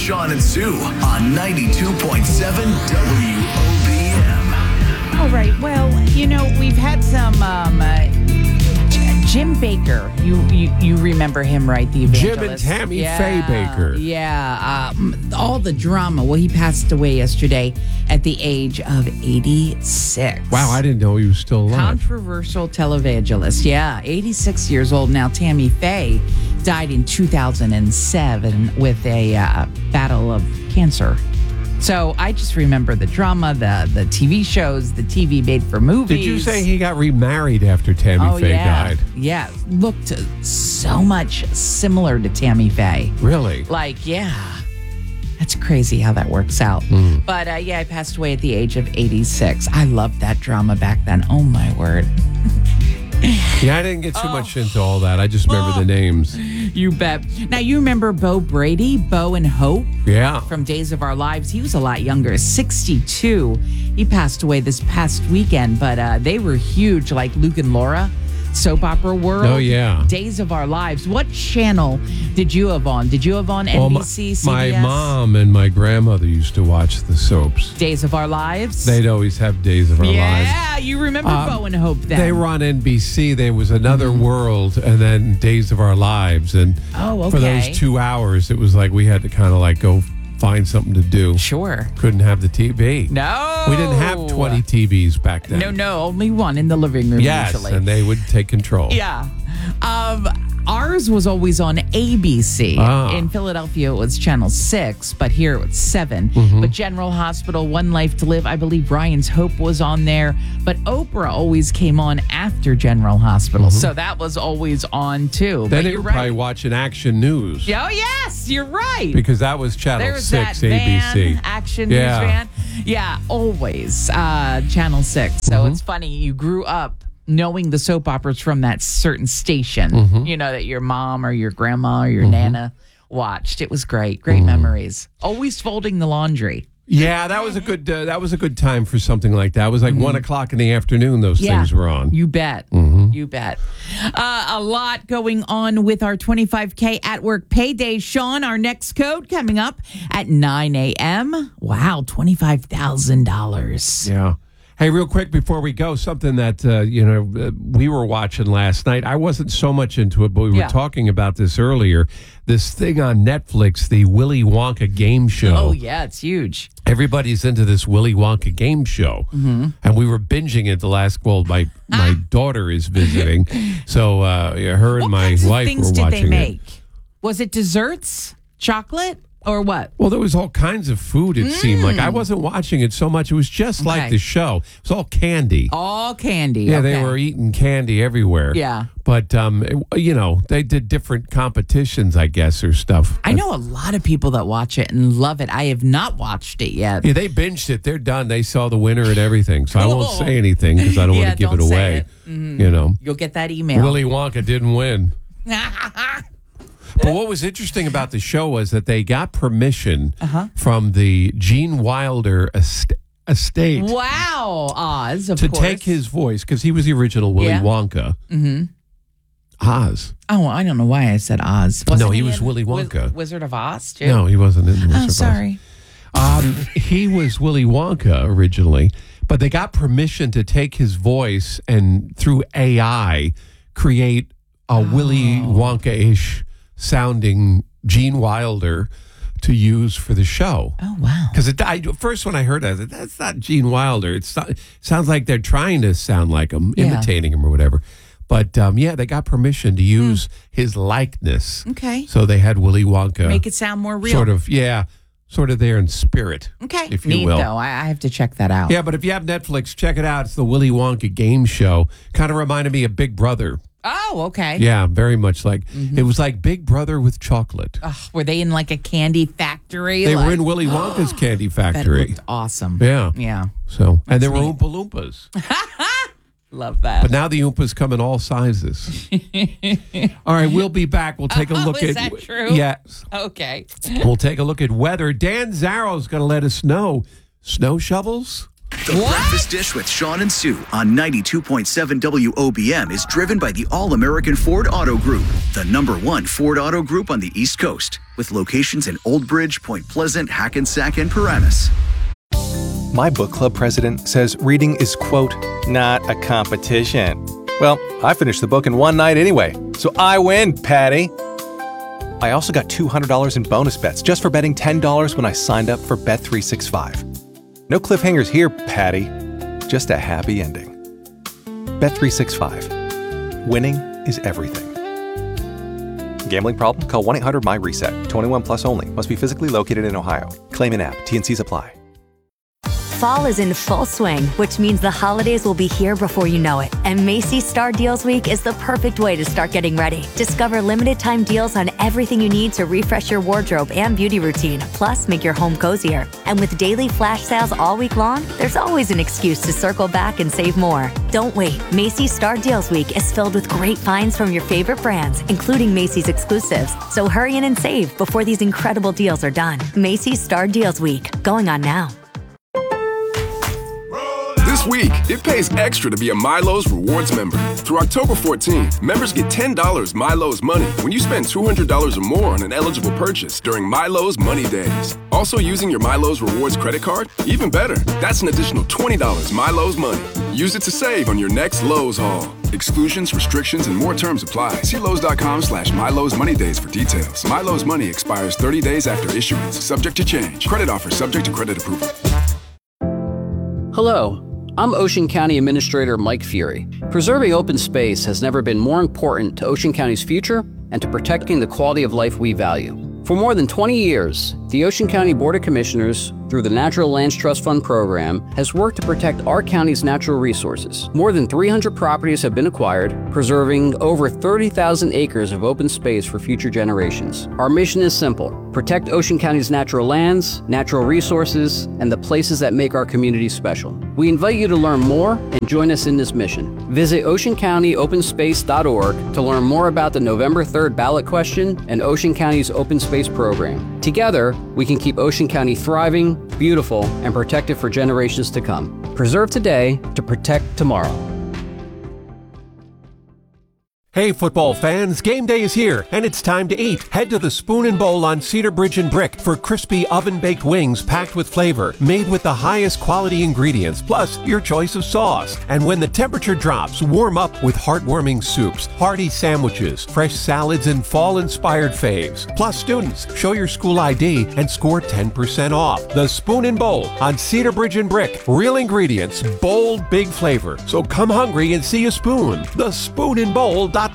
Sean and Sue on 92.7 WOBM. All right. Well, we've had some Jim Baker. You remember him, right? The evangelist. Jim and Tammy Faye Baker. Yeah. All the drama. Well, he passed away yesterday at the age of 86. Wow, I didn't know he was still alive. Controversial televangelist. Yeah, 86 years old now. Tammy Faye died in 2007 with a battle of cancer. So I just remember the drama, the TV shows, the TV made for movies. Did you say he got remarried after Tammy Faye died? Yeah, looked so much similar to Tammy Faye. Really? That's crazy how that works out. But I passed away at the age of 86. I loved that drama back then. Oh my word. Yeah, I didn't get too much into all that. I just remember the names. You bet. Now, you remember Bo Brady, Bo and Hope? Yeah. From Days of Our Lives. He was a lot younger, 62. He passed away this past weekend, but they were huge, like Luke and Laura, Soap Opera World. Oh, yeah. Days of Our Lives. What channel did you have on? Did you have on NBC, CBS? My mom and my grandmother used to watch the soaps. Days of Our Lives? They'd always have Days of Our Lives. Yeah, you remember Bo and Hope then. They were on NBC. There was Another World and then Days of Our Lives. And for those 2 hours, it was like we had to kind of like go find something to do. Sure. Couldn't have the TV. No. We didn't have 20 TVs back then. No, only one in the living room usually. And they would take control. Yeah. Ours was always on ABC. In Philadelphia, it was Channel 6, but here it was 7. But General Hospital, One Life to Live, I believe Ryan's Hope was on there. But Oprah always came on after General Hospital, so that was always on too. Then but they you're were right. probably watching Action News. Oh, yes, you're right. Because that was Channel There's 6, that ABC. Van, Action News van. Yeah, always Channel 6. So it's funny, you grew up knowing the soap operas from that certain station, that your mom or your grandma or your nana watched. It was great. Great memories. Always folding the laundry. Yeah, that was a good time for something like that. It was like 1 o'clock in the afternoon those things were on. You bet. You bet. A lot going on with our 25K at work payday. Sean, our next code coming up at 9 a.m. Wow, $25,000. Yeah. Hey, real quick before we go, something that, we were watching last night. I wasn't so much into it, but we were talking about this earlier. This thing on Netflix, the Willy Wonka game show. Oh, yeah, it's huge. Everybody's into this Willy Wonka game show. And we were binging it my daughter is visiting. So her and my wife were watching it. What kinds of things did they make? Was it desserts? Chocolate? Or what? Well, there was all kinds of food, it seemed like. I wasn't watching it so much. It was just like the show. It was all candy. All candy. Yeah, they were eating candy everywhere. Yeah. But, they did different competitions, I guess, or stuff. I know a lot of people that watch it and love it. I have not watched it yet. Yeah, they binged it. They're done. They saw the winner and everything. So I won't say anything because I don't want to give it away. You'll get that email. Willy Wonka didn't win. But what was interesting about the show was that they got permission from the Gene Wilder estate. Wow, Oz, of course. To course. take his voice, because he was the original Willy Wonka. Oz. Oh, I don't know why I said Oz. No, he was Willy Wonka. Wizard of Oz, too? No, he wasn't in Wizard of Oz. Sorry. He was Willy Wonka originally, but they got permission to take his voice and through AI create a Willy Wonka-ish sounding Gene Wilder to use for the show. Oh, wow. Because first when I heard it, I said, that's not Gene Wilder. It sounds like they're trying to sound like him, imitating him or whatever. But, they got permission to use his likeness. Okay. So they had Willy Wonka. Make it sound more real. Sort of there in spirit. Okay. If you will. Though. I have to check that out. Yeah, but if you have Netflix, check it out. It's the Willy Wonka game show. Kind of reminded me of Big Brother. Oh, okay. Yeah, very much like it was like Big Brother with chocolate. Were they in like a candy factory? They were in Willy Wonka's candy factory. That looked awesome. Yeah. Yeah. So, and there were Oompa Loompas. Love that. But now the Oompas come in all sizes. All right, we'll be back. We'll take a look is at... that true? Yes. Okay. We'll take a look at weather. Dan Zarrow's going to let us know. Snow shovels? The Breakfast Dish with Sean and Sue on 92.7 WOBM is driven by the All-American Ford Auto Group, the #1 Ford Auto Group on the East Coast, with locations in Old Bridge, Point Pleasant, Hackensack, and Paramus. My book club president says reading is, quote, not a competition. Well, I finished the book in one night anyway, so I win, Patty. I also got $200 in bonus bets just for betting $10 when I signed up for Bet365. No cliffhangers here, Patty. Just a happy ending. Bet365. Winning is everything. Gambling problem? Call 1-800-MY-RESET. 21 plus only. Must be physically located in Ohio. Claim in app. T&Cs apply. Fall is in full swing, which means the holidays will be here before you know it. And Macy's Star Deals Week is the perfect way to start getting ready. Discover limited time deals on everything you need to refresh your wardrobe and beauty routine, plus make your home cozier. And with daily flash sales all week long, there's always an excuse to circle back and save more. Don't wait. Macy's Star Deals Week is filled with great finds from your favorite brands, including Macy's exclusives. So hurry in and save before these incredible deals are done. Macy's Star Deals Week, going on now. This week, it pays extra to be a Milo's Rewards member. Through October 14, members get $10 Milo's Money when you spend $200 or more on an eligible purchase during Milo's Money Days. Also using your Milo's Rewards credit card? Even better, that's an additional $20 Milo's Money. Use it to save on your next Lowe's haul. Exclusions, restrictions, and more terms apply. See Lowe's.com/Milo's Money Days for details. Milo's Money expires 30 days after issuance, subject to change. Credit offer subject to credit approval. Hello. I'm Ocean County Administrator Mike Fury. Preserving open space has never been more important to Ocean County's future and to protecting the quality of life we value. For more than 20 years, the Ocean County Board of Commissioners, through the Natural Lands Trust Fund program, has worked to protect our county's natural resources. More than 300 properties have been acquired, preserving over 30,000 acres of open space for future generations. Our mission is simple: protect Ocean County's natural lands, natural resources, and the places that make our communities special. We invite you to learn more and join us in this mission. Visit oceancountyopenSpace.org to learn more about the November 3rd ballot question and Ocean County's open space program. Together, we can keep Ocean County thriving, beautiful, and protected for generations to come. Preserve today to protect tomorrow. Hey, football fans, game day is here, and it's time to eat. Head to the Spoon and Bowl on Cedar Bridge and Brick for crispy oven-baked wings packed with flavor, made with the highest quality ingredients, plus your choice of sauce. And when the temperature drops, warm up with heartwarming soups, hearty sandwiches, fresh salads, and fall-inspired faves. Plus, students, show your school ID and score 10% off. The Spoon and Bowl on Cedar Bridge and Brick. Real ingredients, bold, big flavor. So come hungry and see a spoon. TheSpoonandBowl.com.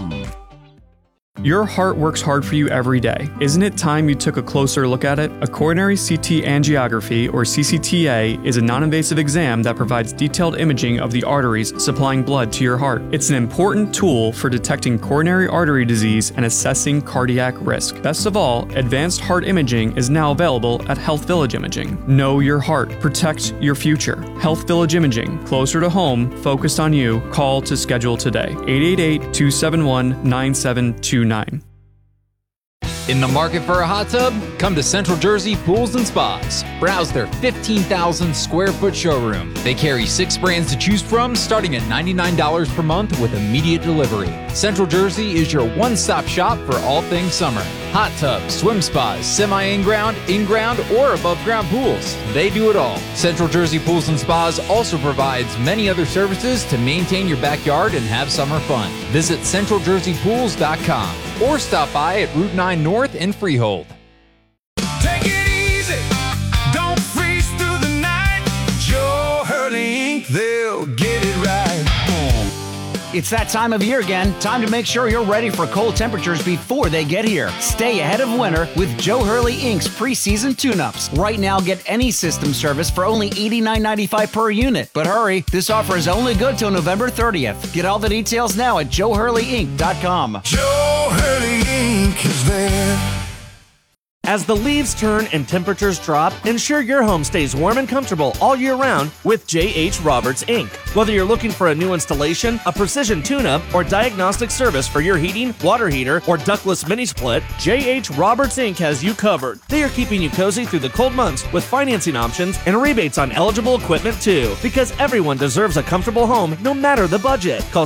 Your heart works hard for you every day. Isn't it time you took a closer look at it? A coronary CT angiography, or CCTA, is a non-invasive exam that provides detailed imaging of the arteries supplying blood to your heart. It's an important tool for detecting coronary artery disease and assessing cardiac risk. Best of all, advanced heart imaging is now available at Health Village Imaging. Know your heart. Protect your future. Health Village Imaging. Closer to home, focused on you. Call to schedule today. 888-271-9729. In the market for a hot tub? Come to Central Jersey Pools and Spas. Browse their 15,000 square foot showroom. They carry 6 brands to choose from, starting at $99 per month with immediate delivery. Central Jersey is your one-stop shop for all things summer. Hot tubs, swim spas, semi-in-ground, in-ground, or above-ground pools. They do it all. Central Jersey Pools and Spas also provides many other services to maintain your backyard and have summer fun. Visit CentralJerseyPools.com or stop by at Route 9 North in Freehold. Take it easy. Don't freeze through the night. Joe Hurley Inc., they'll get it right. It's that time of year again. Time to make sure you're ready for cold temperatures before they get here. Stay ahead of winter with Joe Hurley Inc.'s preseason tune-ups. Right now, get any system service for only $89.95 per unit. But hurry, this offer is only good till November 30th. Get all the details now at JoeHurleyInc.com. Joe Hurley Inc. is there. As the leaves turn and temperatures drop, ensure your home stays warm and comfortable all year round with J.H. Roberts, Inc. Whether you're looking for a new installation, a precision tune-up, or diagnostic service for your heating, water heater, or ductless mini-split, J.H. Roberts, Inc. has you covered. They are keeping you cozy through the cold months with financing options and rebates on eligible equipment too. Because everyone deserves a comfortable home no matter the budget. Call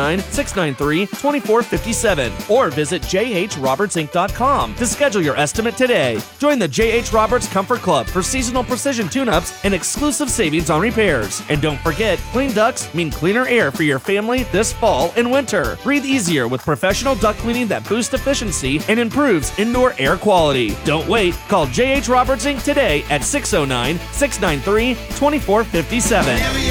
609-693-2457 or visit jhrobertsinc.com to schedule your estimate today. Join the J.H. Roberts Comfort Club for seasonal precision tune-ups and exclusive savings on repairs. And don't forget, clean ducts mean cleaner air for your family this fall and winter. Breathe easier with professional duct cleaning that boosts efficiency and improves indoor air quality. Don't wait. Call J.H. Roberts Inc. today at 609-693-2457.